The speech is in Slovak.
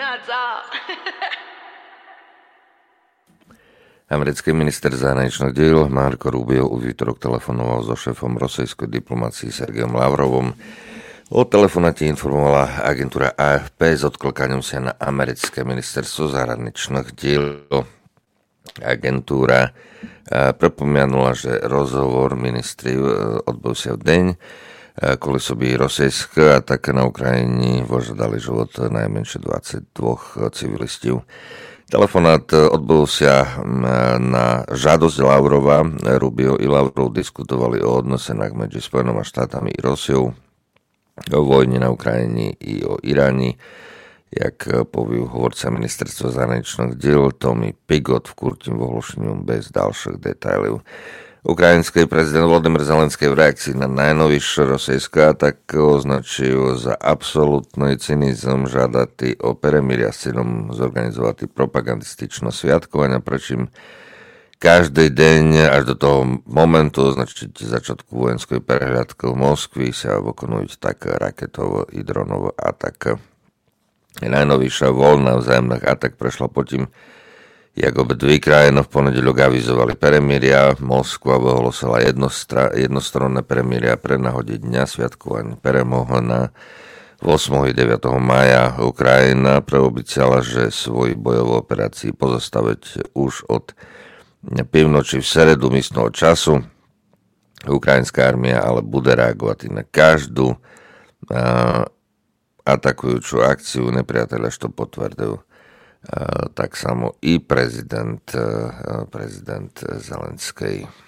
Americký minister zahraničných diel Marco Rubio už vítorok telefonoval so šéfom rosejskej diplomácie Sergejom Lavrovom. O telefonáte informovala agentúra AFP s odklikaním sa na americké ministerstvo zahraničných diel. Agentúra pripomínala, že rozhovor ministri odbol sa v deň, коли собі російська атака на Україні вождали живот найменше 22 civilistів. Telefonát odbúvся na žiadosť Lavrova. Rubio i Lavrov diskutovali o odnosenách medzi Spojenými štátami i Rosiou, o vojne na Ukrajine i o Iráni. Jak poviu hovorca ministerstva zahraničných diel Tommy Pigot v kurtím ohlášeniu bez ďalších detailov. Ukrajinský prezident Volodymyr Zelenský v reakcii na najnovšie rosijské ataky označil za absolútny cynizm žiadať o peremiria s cieľom zorganizovať propagandistično sviatkovania, prečím každý deň až do toho momentu označiť začiatku vojenskej prehľadky v Moskvi sa vykonujú tak raketovo i dronovo atak. Najnovšia voľna vzájomných atak prešla potím, jak obidví krajiny v ponedeľok avizovali peremiria. Moskva vyhlásila jednostranné peremiria pre náhode dňa sviatkovania peremoho na 8. i 9. maja. Ukrajina preoficiala, že svoji bojovú operácii pozastaviť už od pivnoči v seredu místneho času. Ukrajinská armia ale bude reagovať na každú atakujúcu akciu nepriateľa, čo potvrdil tak samo i prezident Zelenský.